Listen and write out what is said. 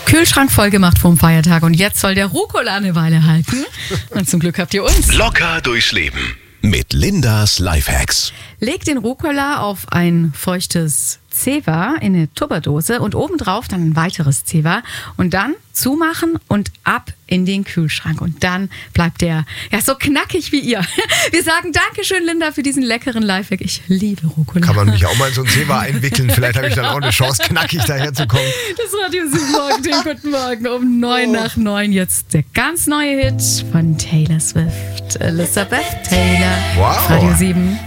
Kühlschrank voll gemacht vorm Feiertag und jetzt soll der Rucola eine Weile halten. Und zum Glück habt ihr uns. Locker durchs Leben mit Lindas Lifehacks. Legt den Rucola auf ein feuchtes Zewa in eine Tupperdose und obendrauf dann ein weiteres Zewa und dann zumachen und ab in den Kühlschrank. Und dann bleibt der ja so knackig wie ihr. Wir sagen Dankeschön, Linda, für diesen leckeren Lifehack. Ich liebe Rucola. Kann man mich auch mal in so ein Zewa einwickeln? Vielleicht habe ich dann auch eine Chance, knackig daherzukommen. Das Radio 7 Morgen, den guten Morgen um 9 nach 9. Jetzt der ganz neue Hit von Taylor Swift. Elizabeth Taylor. Wow. Radio 7.